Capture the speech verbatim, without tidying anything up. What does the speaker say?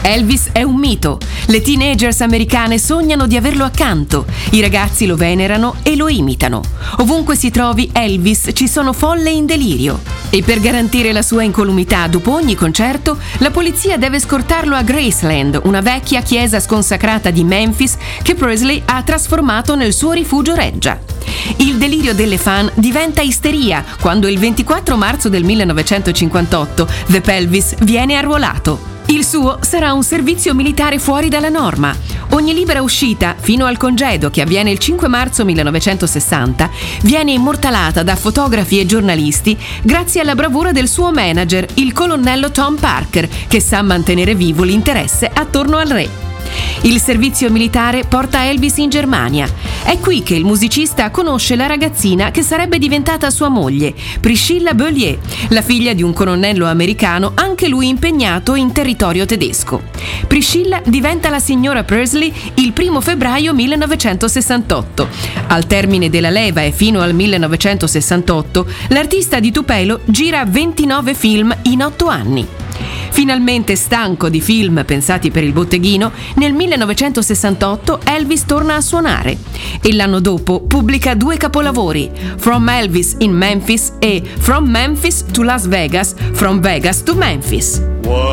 Elvis è un mito. Le teenagers americane sognano di averlo accanto. I ragazzi lo venerano e lo imitano. Ovunque si trovi Elvis ci sono folle in delirio. E per garantire la sua incolumità dopo ogni concerto, la polizia deve scortarlo a Graceland, una vecchia chiesa sconsacrata di Memphis che Presley ha trasformato nel suo rifugio reggia. Il delirio delle fan diventa isteria quando il ventiquattro marzo del millenovecentocinquantotto The Pelvis viene arruolato. Il suo sarà un servizio militare fuori dalla norma. Ogni libera uscita, fino al congedo che avviene il cinque marzo millenovecentosessanta, viene immortalata da fotografi e giornalisti grazie alla bravura del suo manager, il colonnello Tom Parker, che sa mantenere vivo l'interesse attorno al re. Il servizio militare porta Elvis in Germania. È qui che il musicista conosce la ragazzina che sarebbe diventata sua moglie, Priscilla Beaulieu, la figlia di un colonnello americano, anche lui impegnato in territorio tedesco. Priscilla diventa la signora Presley il primo febbraio millenovecentosessantotto. Al termine della leva e fino al millenovecentosessantotto, l'artista di Tupelo gira ventinove film in otto anni. Finalmente stanco di film pensati per il botteghino, nel millenovecentosessantotto Elvis torna a suonare e l'anno dopo pubblica due capolavori, From Elvis in Memphis e From Memphis to Las Vegas, From Vegas to Memphis.